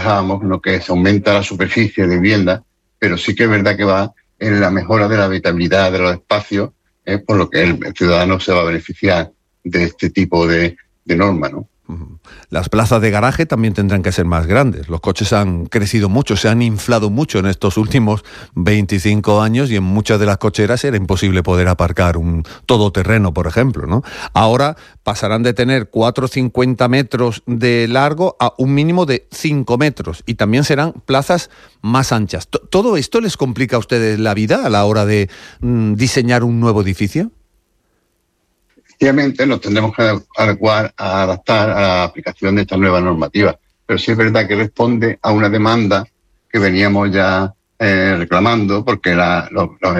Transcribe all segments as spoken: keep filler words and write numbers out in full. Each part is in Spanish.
reflejábamos lo que se aumenta la superficie de vivienda, pero sí que es verdad que va en la mejora de la habitabilidad de los espacios, eh, por lo que el, el ciudadano se va a beneficiar de este tipo de, de norma, ¿no? Las plazas de garaje también tendrán que ser más grandes. Los coches han crecido mucho, se han inflado mucho en estos últimos veinticinco años y en muchas de las cocheras era imposible poder aparcar un todoterreno, por ejemplo, ¿no? Ahora pasarán de tener cuatro coma cincuenta metros de largo a un mínimo de cinco metros y también serán plazas más anchas. ¿Todo esto les complica a ustedes la vida a la hora de mm, diseñar un nuevo edificio? Efectivamente, nos tendremos que adecuar, a adaptar a la aplicación de esta nueva normativa. Pero sí es verdad que responde a una demanda que veníamos ya eh, reclamando, porque la, lo, lo,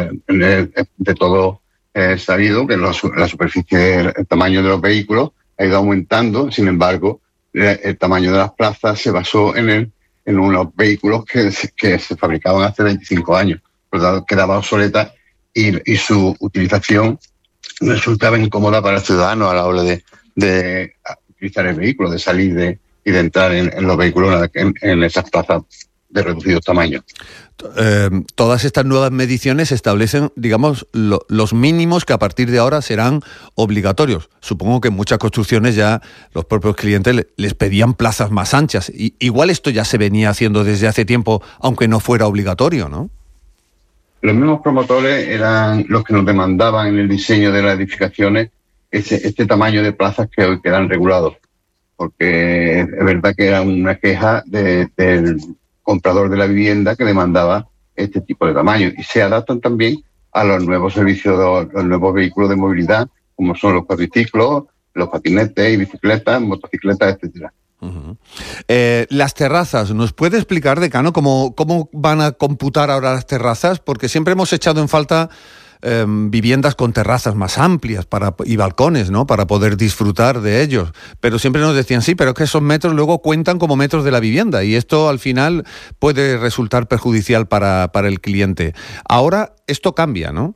de todo eh, sabido que lo, la superficie, el tamaño de los vehículos ha ido aumentando. Sin embargo, el, el tamaño de las plazas se basó en, el, en unos vehículos que, que se fabricaban hace veinticinco años. Por lo tanto, quedaba obsoleta y, y su utilización resultaba incómoda para el ciudadano a la hora de, de utilizar el vehículo, de salir de, y de entrar en, en los vehículos en, en esas plazas de reducidos tamaños. Eh, todas estas nuevas mediciones establecen, digamos, lo, los mínimos que a partir de ahora serán obligatorios. Supongo que en muchas construcciones ya los propios clientes le, les pedían plazas más anchas. Y, igual esto ya se venía haciendo desde hace tiempo, aunque no fuera obligatorio, ¿no? Los mismos promotores eran los que nos demandaban en el diseño de las edificaciones ese, este tamaño de plazas que hoy quedan regulados, porque es verdad que era una queja de, del comprador de la vivienda que demandaba este tipo de tamaño, y se adaptan también a los nuevos servicios, de, los nuevos vehículos de movilidad, como son los cuatriciclos, los patinetes y bicicletas, motocicletas, etcétera. Uh-huh. Eh, las terrazas, ¿nos puede explicar, decano, cómo, cómo van a computar ahora las terrazas? Porque siempre hemos echado en falta eh, viviendas con terrazas más amplias para, y balcones, ¿no?, para poder disfrutar de ellos. Pero siempre nos decían, sí, pero es que esos metros luego cuentan como metros de la vivienda y esto al final puede resultar perjudicial para, para el cliente. Ahora esto cambia, ¿no?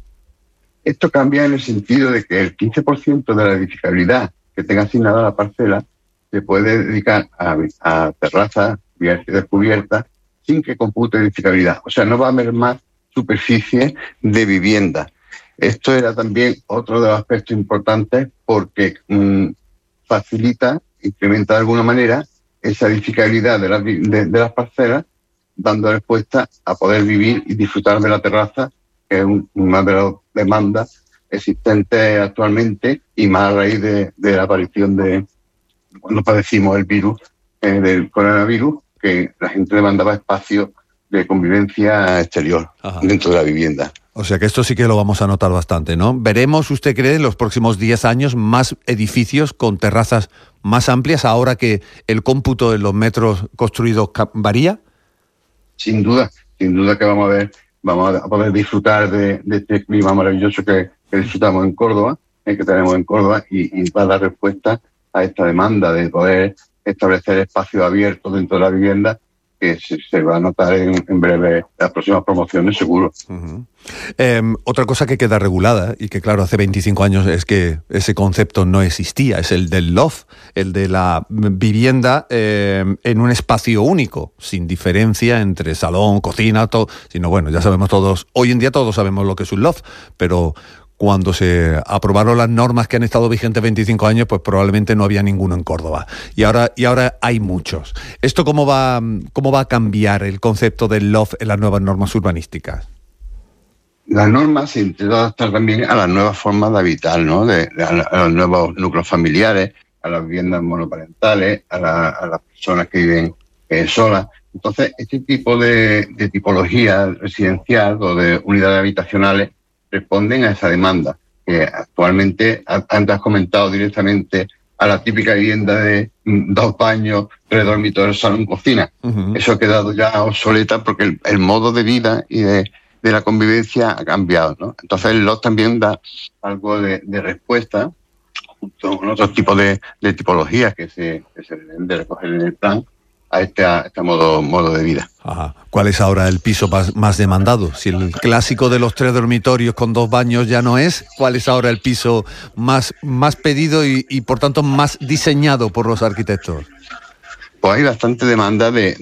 Esto cambia en el sentido de que el quince por ciento de la edificabilidad que tenga asignada la parcela se puede dedicar a, a terrazas descubiertas sin que compute edificabilidad. O sea, no va a haber más superficie de vivienda. Esto era también otro de los aspectos importantes porque mmm, facilita, incrementa de alguna manera esa edificabilidad de, la, de, de las parcelas, dando respuesta a poder vivir y disfrutar de la terraza, que es un, una de las demandas existentes actualmente y más a raíz de, de la aparición de cuando padecimos el virus eh, del coronavirus, que la gente demandaba espacio de convivencia exterior. Ajá. Dentro de la vivienda. O sea que esto sí que lo vamos a notar bastante, ¿no? ¿Veremos, usted cree, en los próximos diez años más edificios con terrazas más amplias ahora que el cómputo de los metros construidos varía? Sin duda, sin duda que vamos a ver, vamos a poder disfrutar de, de este clima maravilloso que, que disfrutamos en Córdoba, eh, que tenemos en Córdoba, y, y va a dar respuesta a esta demanda de poder establecer espacios abiertos dentro de la vivienda, que se, se va a notar en, en breve las próximas promociones, seguro. Uh-huh. Eh, otra cosa que queda regulada, y que claro, hace veinticinco años es que ese concepto no existía, es el del loft, el de la vivienda eh, en un espacio único, sin diferencia entre salón, cocina, todo, sino bueno, ya sabemos todos, hoy en día todos sabemos lo que es un loft, pero cuando se aprobaron las normas que han estado vigentes veinticinco años, pues probablemente no había ninguno en Córdoba. Y ahora, y ahora hay muchos. ¿Esto cómo va, cómo va a cambiar el concepto del loft en las nuevas normas urbanísticas? Las normas se intentan adaptar también a las nuevas formas de habitar, ¿no? De, de, a, a los nuevos núcleos familiares, a las viviendas monoparentales, a, la, a las personas que viven eh, solas. Entonces, este tipo de, de tipología residencial o de unidades habitacionales responden a esa demanda, que actualmente, antes has comentado directamente a la típica vivienda de dos baños, tres dormitorios, salón, cocina. Uh-huh. Eso ha quedado ya obsoleta porque el, el modo de vida y de, de la convivencia ha cambiado, ¿no? Entonces el loft también da algo de, de respuesta, junto con otros tipos de, de tipologías que se, que se deben de recoger en el plan, a este, a este modo, modo de vida. Ajá. ¿Cuál es ahora el piso más, más demandado? Si el clásico de los tres dormitorios con dos baños ya no es, ¿cuál es ahora el piso más, más pedido y, y por tanto más diseñado por los arquitectos? pues hay bastante demanda de,